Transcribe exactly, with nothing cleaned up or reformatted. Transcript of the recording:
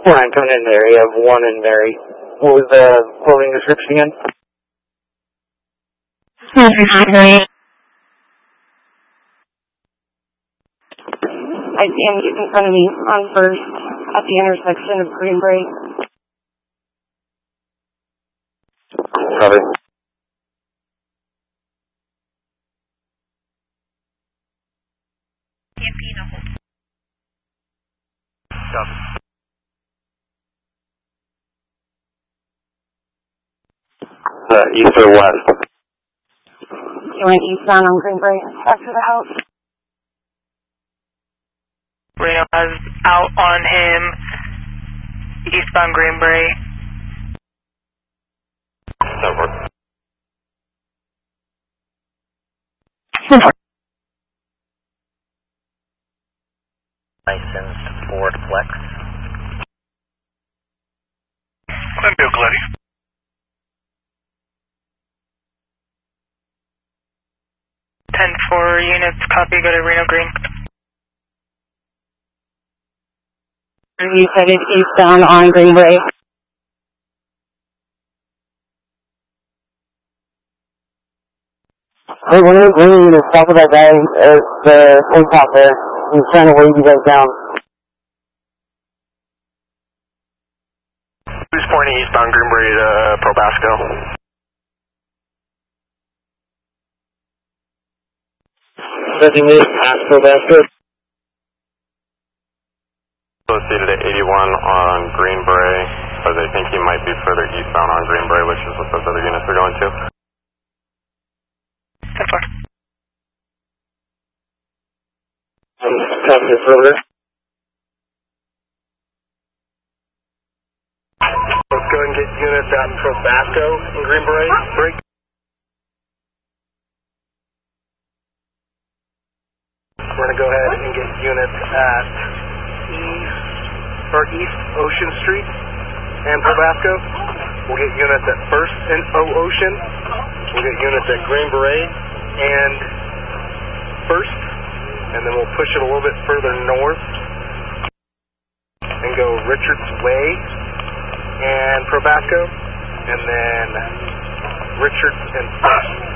I'm coming in the area of one and Mary. What was the clothing description again? I see him getting in front of me on First at the intersection of Greenbrae. Copy. Copy. Uh, east or west? He went eastbound on Greenbrae, back to the house. Reno has out on him, eastbound Greenbrae. That works. Licensed Ford Flex. Glenville, Glenny. ten four units, copy, go to Reno Green. You headed eastbound on Greenbrae. Hey, when are when are you going to stop with that guy at the tank top there? He's trying to wave you guys down. Who's pointing eastbound Greenbrae to Probasco? thirty minutes past Probasco. Associated at eighty-one on Greenbrae, or they think he might be further eastbound on Greenbrae, which is what those other units are going to. ten four. Copy further. Let's go and get units at Probasco in Greenbrae. Break. We're going to go ahead and get units at East, or East Ocean Street and Probasco. We'll get units at First and O Ocean. We'll get units at Greenbrae and First. And then we'll push it a little bit further north and go Richards Way and Probasco, and then Richards and First.